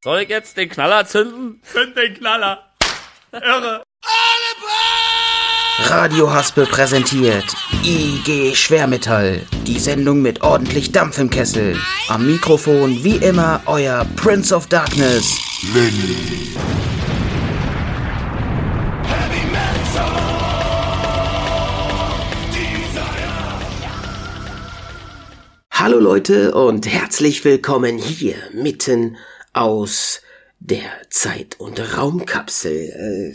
Soll ich jetzt den Knaller zünden? Zünd den Knaller. Irre. Radio Haspel präsentiert IG Schwermetall. Die Sendung mit ordentlich Dampf im Kessel. Am Mikrofon wie immer euer Prince of Darkness, Lenny. Hallo Leute und herzlich willkommen hier mitten aus der Zeit- und Raumkapsel.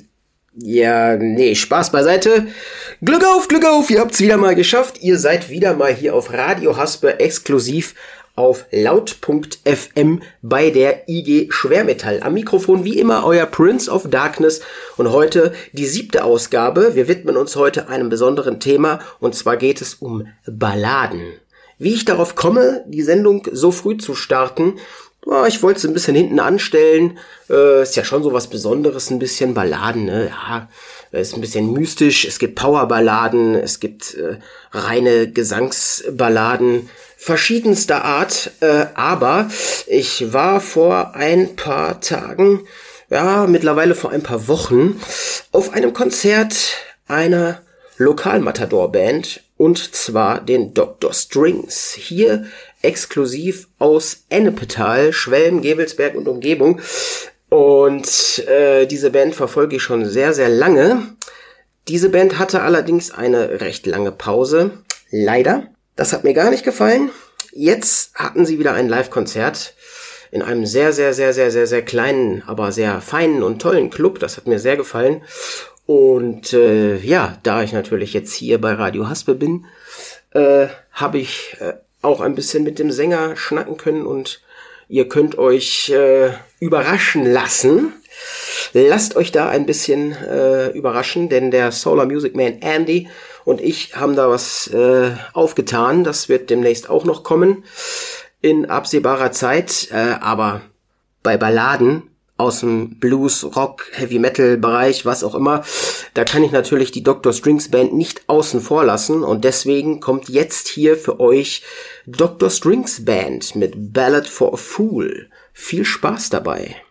Spaß beiseite. Glück auf, ihr habt's wieder mal geschafft. Ihr seid wieder mal hier auf Radio Haspel exklusiv auf laut.fm bei der IG Schwermetall. Am Mikrofon wie immer euer Prince of Darkness und heute die 7. Ausgabe. Wir widmen uns heute einem besonderen Thema und zwar geht es um Balladen. Wie ich darauf komme, die Sendung so früh zu starten, ich wollte es ein bisschen hinten anstellen. Ist ja schon so was Besonderes, ein bisschen Balladen, ne? Ja, ist ein bisschen mystisch. Es gibt Powerballaden, es gibt reine Gesangsballaden verschiedenster Art. Aber ich war vor ein paar Tagen, mittlerweile vor ein paar Wochen, auf einem Konzert einer Lokalmatador-Band, und zwar den Dr. Strings, hier exklusiv aus Ennepetal, Schwelm, Gevelsberg und Umgebung. Und diese Band verfolge ich schon sehr, sehr lange. Diese Band hatte allerdings eine recht lange Pause, leider. Das hat mir gar nicht gefallen. Jetzt hatten sie wieder ein Live-Konzert in einem sehr, sehr, sehr, sehr, sehr, sehr kleinen, aber sehr feinen und tollen Club. Das hat mir sehr gefallen. Und da ich natürlich jetzt hier bei Radio Haspel bin, habe ich auch ein bisschen mit dem Sänger schnacken können und ihr könnt euch überraschen lassen. Lasst euch da ein bisschen überraschen, denn der Solar Music Man Andy und ich haben da was aufgetan. Das wird demnächst auch noch kommen in absehbarer Zeit, aber bei Balladen aus dem Blues, Rock, Heavy Metal Bereich, was auch immer, da kann ich natürlich die Dr. Strings Band nicht außen vor lassen und deswegen kommt jetzt hier für euch Dr. Strings Band mit Ballad for a Fool. Viel Spaß dabei.